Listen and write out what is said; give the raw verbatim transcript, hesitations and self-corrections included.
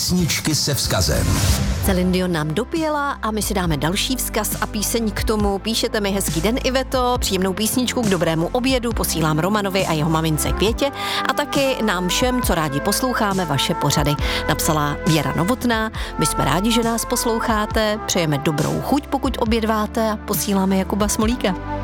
Písničky se vzkazem. Celine Dion nám dopěla a my si dáme další vzkaz a píseň k tomu. Píšete mi hezký den, Iveto, příjemnou písničku k dobrému obědu, posílám Romanovi a jeho mamince Květě a taky nám všem, co rádi posloucháme vaše pořady. Napsala Věra Novotná, my jsme rádi, že nás posloucháte, přejeme dobrou chuť, pokud obědváte a posíláme Jakuba Smolíka.